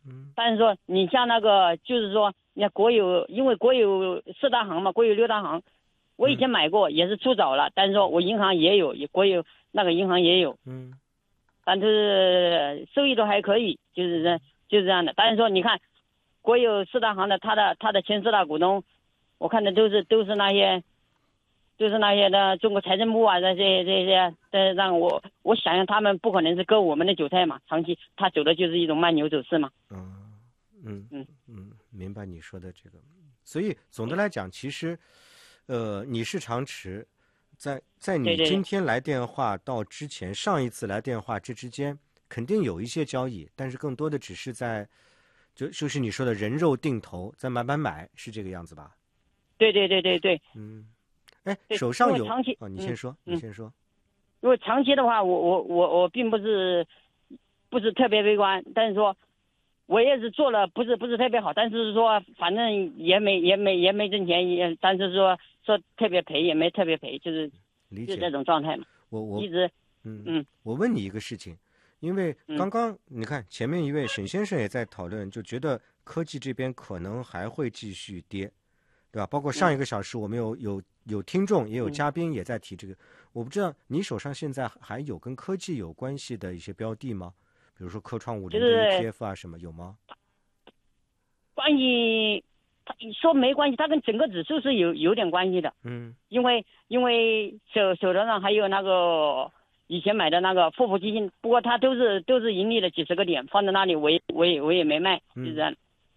但是说你像那个就是说，你看因为国有4大行嘛，国有6大行，我以前买过也是出早了，但是说我银行也有，国有那个银行也有，但是收益都还可以，就是这样的。但是说你看国有4大行的他的前4大股东，我看的都是那些的中国财政部啊，这些，让我想想他们不可能是割我们的韭菜嘛，长期他走的就是一种慢牛走势嘛。 明白你说的这个。所以总的来讲，其实，你是长持，在你今天来电话到之前上一次来电话这之间，肯定有一些交易，但是更多的只是在，就是你说的人肉定投，在买，是这个样子吧？ 对。 手上有长期你先说，你先说。 如果长期的话，我并不是特别悲观，但是说我也是做了不是特别好，但是说反正也没挣钱，但是说特别赔也没特别赔，就是这种状态嘛。 我一直我问你一个事情，因为刚刚你看前面一位沈先生也在讨论，就觉得科技这边可能还会继续跌，对吧？包括上一个小时我们有听众也有嘉宾也在提这个，我不知道你手上现在还有跟科技有关系的一些标的吗？比如说科创50的 ETF 啊什么有吗？ 关系他说没关系，它跟整个指数是有点关系的。因为手头上还有那个以前买的那个富普基金，不过它都是盈利了几十个点，放在那里我也没卖，就是这样。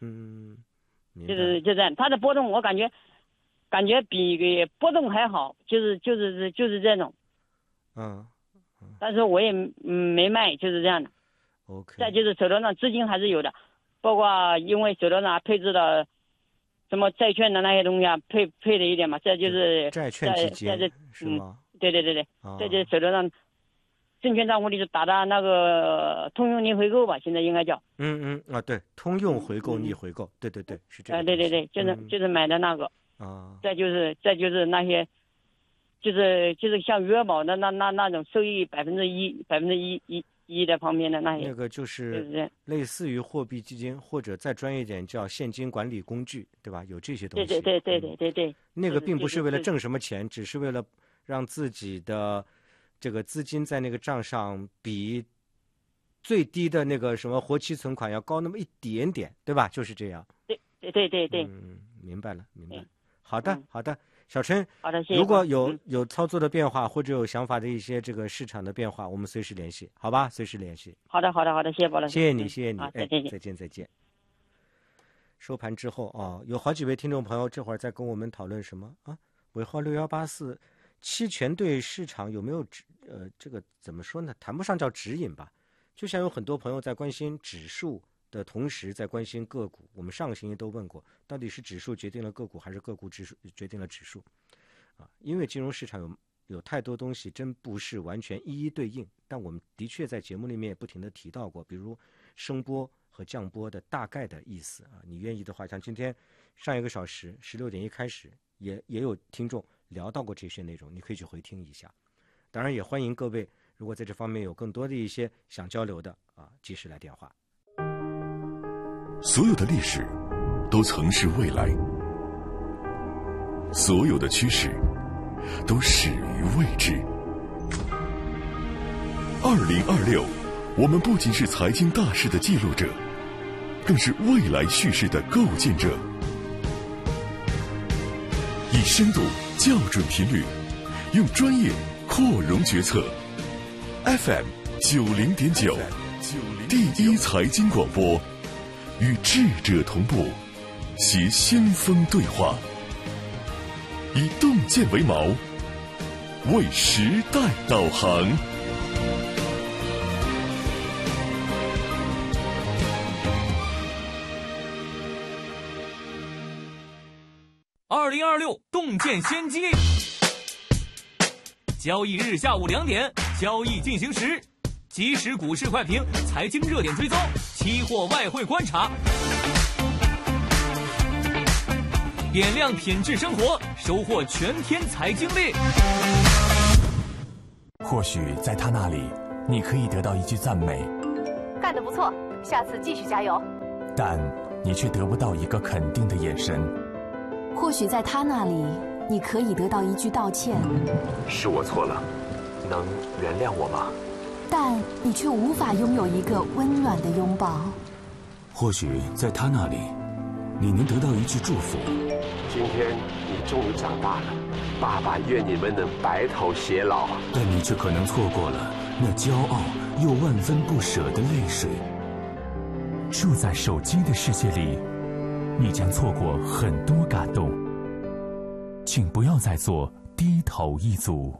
就这样，它的波动我感觉比波动还好，就是这种。但是我也没卖，就是这样的。 OK。 再就是手头上资金还是有的，包括因为手头上配置的什么债券的那些东西啊，配的一点嘛，这就是债券基金是吗？ 对。这就是手头上证券账户里就打的那个通用逆回购吧，现在应该叫。 对，通用回购逆回购，对，是这个。 对，就是买的那个。再就是那些，就是像余额宝的那种收益1%的方面的那些。 那个就是类似于货币基金，或者再专业一点叫现金管理工具，对吧？有这些东西。 对。 那个并不是为了挣什么钱，只是为了让自己的这个资金在那个账上比最低的那个什么活期存款要高那么一点点，对吧？就是这样。 对。 明白了。好的，小陈。 好的，谢谢。 如果有操作的变化或者有想法的一些这个市场的变化，我们随时联系，好吧？随时联系。 好的，谢谢包老师。 谢谢你。再见。收盘之后有好几位听众朋友这会儿在跟我们讨论什么啊？尾号6184。期权对市场有没有这个怎么说呢？谈不上叫指引吧，就像有很多朋友在关心指数的同时在关心个股。我们上个星期都问过，到底是指数决定了个股，还是个股指数决定了指数？因为金融市场有太多东西真不是完全一一对应，但我们的确在节目里面也不停地提到过，比如升波和降波的大概的意思你愿意的话，像今天上一个小时16:01开始也有听众聊到过这些内容，你可以去回听一下。当然也欢迎各位如果在这方面有更多的一些想交流的及时来电话。 所有的历史都曾是未来，所有的趋势都始于未知。2026，我们不仅是财经大事的记录者，更是未来叙事的构建者。以深度校准频率，用专业扩容决策。FM 90.9，第一财经广播，与智者同步，携先锋对话，以洞见为锚，为时代导航。 2026洞见先机，交易日下午2点，交易进行时，即时股市快评，财经热点追踪，期货外汇观察，点亮品质生活，收获全天财经力。 或许在他那里，你可以得到一句赞美： 干得不错，下次继续加油。 但你却得不到一个肯定的眼神。 或许在他那里，你可以得到一句道歉， 是我错了，能原谅我吗？ 但你却无法拥有一个温暖的拥抱。 或许在他那里，你能得到一句祝福。 今天你终于长大了，爸爸愿你们能白头偕老。 但你却可能错过了那骄傲又万分不舍的泪水。住在手机的世界里，你将错过很多感动。请不要再做低头一族。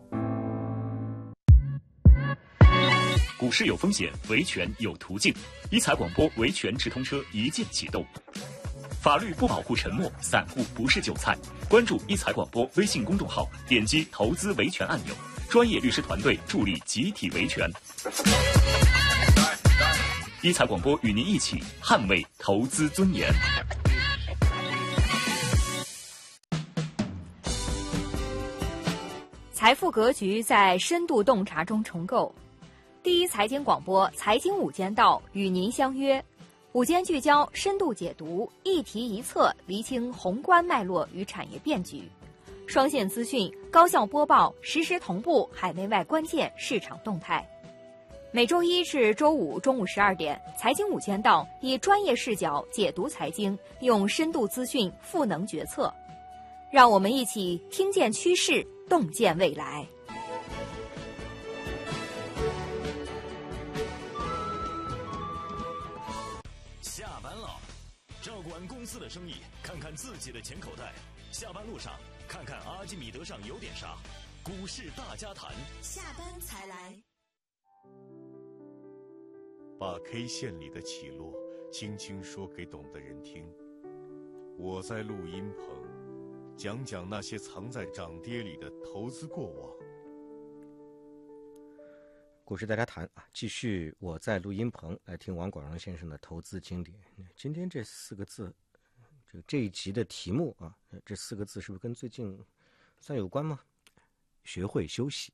股市有风险，维权有途径。一财广播维权直通车一键启动。法律不保护沉默，散户不是韭菜。关注一财广播微信公众号，点击投资维权按钮，专业律师团队助力集体维权。一财广播与您一起捍卫投资尊严。 财富格局在深度洞察中重构。第一财经广播财经午间道与您相约，午间聚焦，深度解读，一题一策，厘清宏观脉络与产业变局，双线资讯，高效播报，实时同步海内外关键市场动态。每周一至周五中午12点，财经午间道以专业视角解读财经，用深度资讯赋能决策，让我们一起听见趋势，洞见未来。 下班了，照顾完公司的生意，看看自己的钱口袋。下班路上，看看阿基米德上有点啥。股市大家谈， 下班才来。 把 K 线里的起落轻轻说给懂的人听。我在录音棚讲讲那些藏在涨跌里的投资过往。 股市大家谈啊，继续我在录音棚来听王广荣先生的投资经典。今天这4个字，这一集的题目啊，这4个字是不是跟最近算有关吗？学会休息。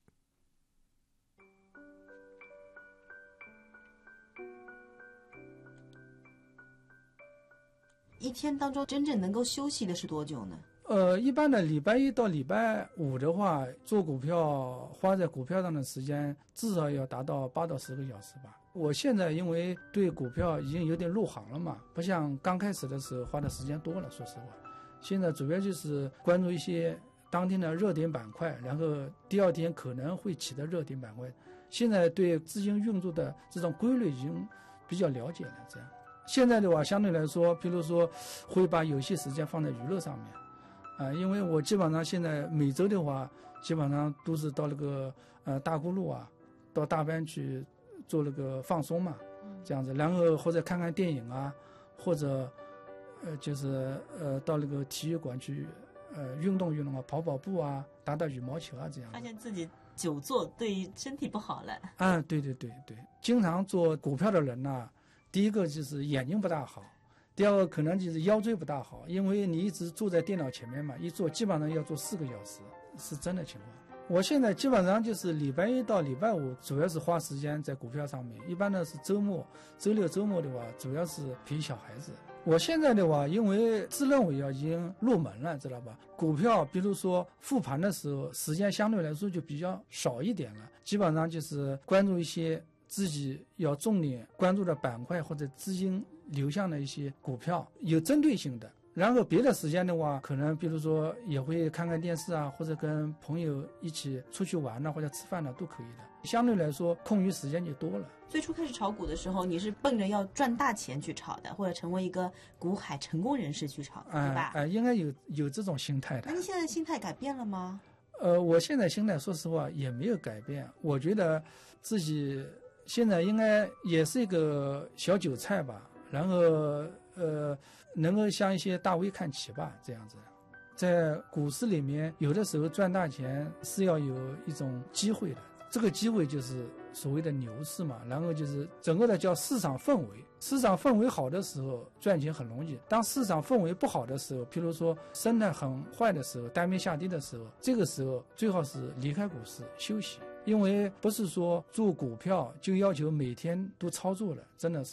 一天当中真正能够休息的是多久呢？ 一般的礼拜1到礼拜5的话，做股票花在股票上的时间至少要达到8到10个小时吧。我现在因为对股票已经有点入行了嘛，不像刚开始的时候花的时间多了，说实话。现在主要就是关注一些当天的热点板块，然后第二天可能会起的热点板块。现在对资金运作的这种规律已经比较了解了，这样。现在的话，相对来说，比如说会把有些时间放在娱乐上面，因为我基本上现在每周的话，基本上都是到那个大沽路啊，到大班去做那个放松嘛，这样子，然后或者看看电影啊，或者就是到那个体育馆去运动运动啊，跑跑步啊，打打羽毛球啊，这样。 发现自己久坐对身体不好了。 对，经常做股票的人呢，第一个就是眼睛不大好，第二个可能就是腰椎不大好，因为你一直坐在电脑前面嘛，一坐基本上要坐4个小时，是真的情况。我现在基本上就是礼拜1到礼拜5主要是花时间在股票上面，一般呢是周末、周六、周末的话主要是陪小孩子。我现在的话，因为自认为已经入门了，知道吧？股票比如说复盘的时候，时间相对来说就比较少一点了，基本上就是关注一些自己要重点关注的板块或者资金流向的一些股票，有针对性的。然后别的时间的话，可能比如说也会看看电视啊，或者跟朋友一起出去玩啊，或者吃饭啊，都可以的。相对来说，空余时间就多了。 最初开始炒股的时候，你是奔着要赚大钱去炒的，或者成为一个股海成功人士去炒的，对吧？ 应该有这种心态的。 那你现在心态改变了吗？ 我现在心态说实话也没有改变，我觉得自己现在应该也是一个小韭菜吧，然后能够向一些大 V 看齐吧，这样子。在股市里面，有的时候赚大钱是要有一种机会的，这个机会就是所谓的牛市嘛，然后就是整个的叫市场氛围。市场氛围好的时候赚钱很容易，当市场氛围不好的时候，譬如说生态很坏的时候，单边下跌的时候，这个时候最好是离开股市休息，因为不是说做股票就要求每天都操作了，真的是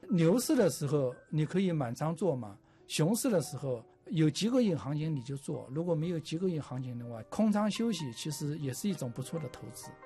牛市的时候你可以满仓做嘛，熊市的时候有几个亿行情你就做，如果没有几个亿行情的话，空仓休息其实也是一种不错的投资。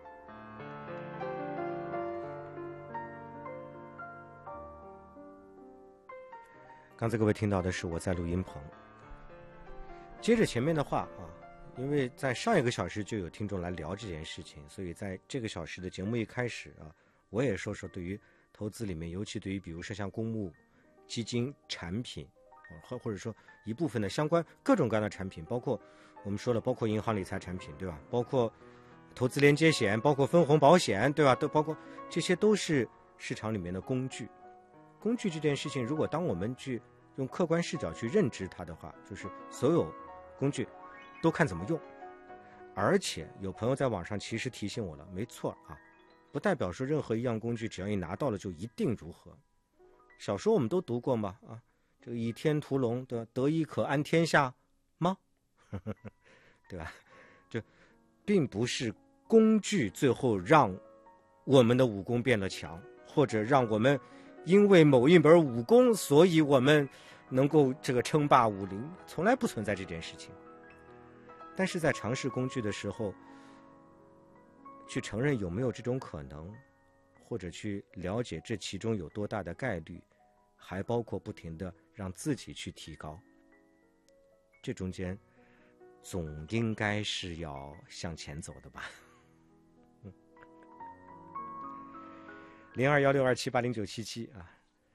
刚才各位听到的是我在录音棚。接着前面的话啊，因为在上一个小时就有听众来聊这件事情，所以在这个小时的节目一开始啊，我也说说对于投资里面，尤其对于比如说像公募基金产品，或者说一部分的相关各种各样的产品，包括我们说了，包括银行理财产品，对吧？包括投资连接险，包括分红保险，对吧？都包括，这些都是市场里面的工具。工具这件事情，如果当我们去用客观视角去认知它的话，就是所有工具都看怎么用。而且有朋友在网上其实提醒我了，没错啊，不代表说任何一样工具只要你拿到了就一定如何。小说我们都读过嘛，啊，这个倚天屠龙的得一可安天下吗？对吧？就并不是工具最后让我们的武功变得强，或者让我们因为某一门武功，所以我们能够这个称霸武林，从来不存在这件事情。但是在尝试工具的时候，去承认有没有这种可能，或者去了解这其中有多大的概率，还包括不停地让自己去提高，这中间总应该是要向前走的吧。0216278097啊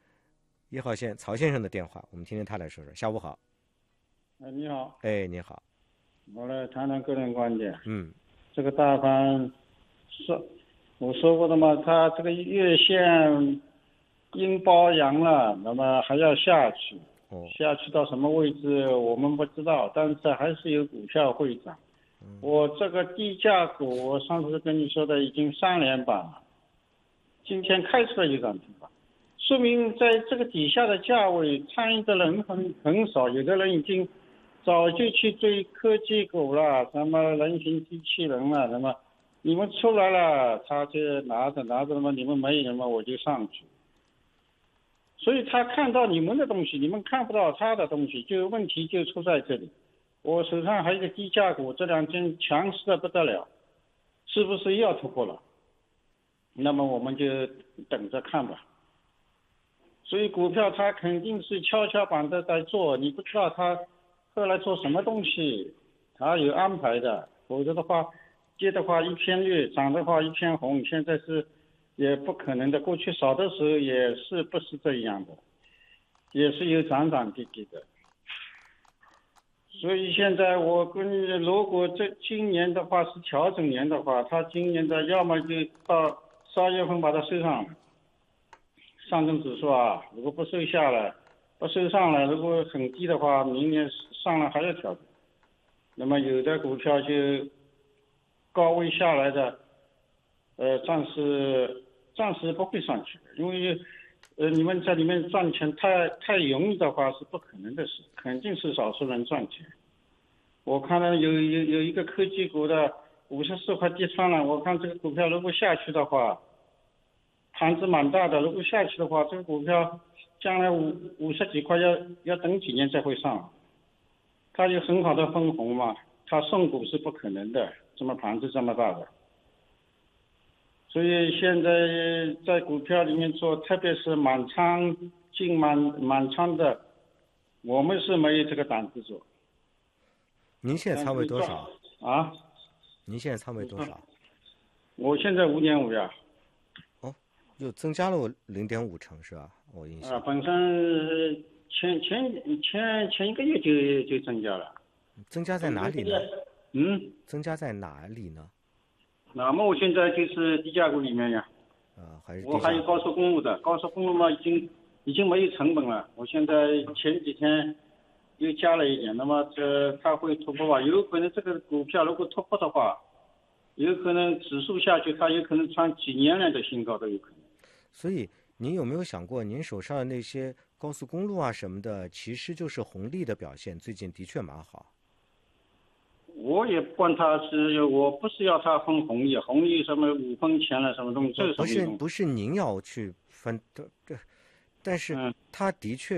，1号线曹先生的电话，我们听听他来说说。下午好。 你好。 你好。 我来谈谈个人观点。这个大盘是我说过的嘛，它这个月线阴包阳了，那么还要下去，下去到什么位置我们不知道，但是还是有股票会涨。我这个低价股，我上次跟你说的已经3连板了，今天开出来一涨停板，说明在这个底下的价位参与的人很少，有的人已经早就去追科技股了，什么人形机器人了，什么你们出来了，他就拿着嘛，你们没有嘛，我就上去。所以他看到你们的东西，你们看不到他的东西，就问题就出在这里。我手上还有一个低价股，这2天强势的不得了，是不是又要突破了？那么我们就等着看吧。所以股票它肯定是跷跷板的在做，你不知道它后来做什么东西，它有安排的，否则的话跌的话一片绿，涨的话一片红，现在是也不可能的。过去少的时候也是不是这样的，也是有涨涨跌跌的。所以现在我跟你，如果今年的话是调整年的话，它今年的要么就到12月份把它收上来，上证指数啊，如果不收上来，如果很低的话，明年上来还要调整。那么有的股票就高位下来的，暂时不会上去的，因为你们在里面赚钱太容易的话是不可能的事，肯定是少数人赚钱。我看到有一个科技股的54块跌穿了，我看这个股票如果下去的话，盘子蛮大的，如果下去的话，这个股票将来50几块要等几年才会上。它有很好的分红嘛，它送股是不可能的，这么盘子这么大的。所以现在在股票里面做，特别是满仓的，我们是没有这个胆子做。 您现在仓位多少啊？ 您现在仓位多少？ 我现在5.5呀。 又增加了0.5成是吧？我印象。 本身前一个月就增加了。 增加在哪里呢？增加在哪里呢？ 那么我现在就是低价股里面呀。 还是我还有高速公路的，高速公路嘛已经没有成本了。我现在前几天又加了一点，那么它会突破吧？有可能这个股票如果突破的话，有可能指数下去，它有可能创几年来的新高都有可能。 所以您有没有想过，您手上的那些高速公路啊什么的，其实就是红利的表现，最近的确蛮好。 我也不管它是，我不是要它分红利，红利什么5分钱了什么东西，这是什么东西？ 不是您要去分， 但是它的确